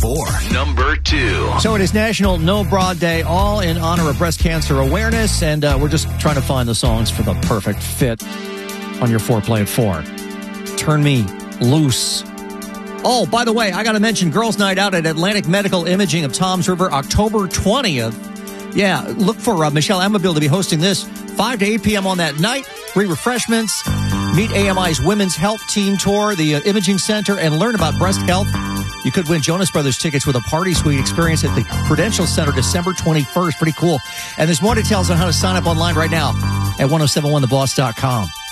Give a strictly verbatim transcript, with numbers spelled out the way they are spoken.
four. Number two. So it is National No Bra Day, all in honor of breast cancer awareness, and uh, we're just trying to find the songs for the perfect fit on your foreplay at four. Turn Me Loose. Oh, by the way, I got to mention Girls' Night Out at Atlantic Medical Imaging of Toms River, October twentieth. Yeah, look for uh, Michelle Amabile to be hosting this five to eight p.m. on that night. Free refreshments. Meet A M I's Women's Health Team Tour, the uh, Imaging Center, and learn about breast health. You could win Jonas Brothers tickets with a party suite experience at the Prudential Center December twenty-first. Pretty cool. And there's more details on how to sign up online right now at ten seventy-one the boss dot com.